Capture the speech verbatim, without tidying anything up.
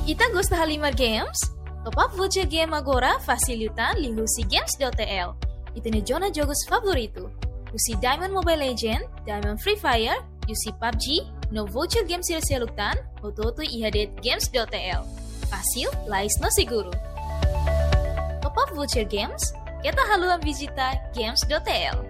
Ita gosta Halimar Games? Top up voucher game agora facilitan lihusi games.tl. Ita ne jona jogos favorito. Usi Diamond Mobile Legend, Diamond Free Fire, usi P U B G, no voucher game sila-silutan, o toto ihadet games.tl. Fácil, lais no seguro. Top up voucher games, kita haluan visita games.tl.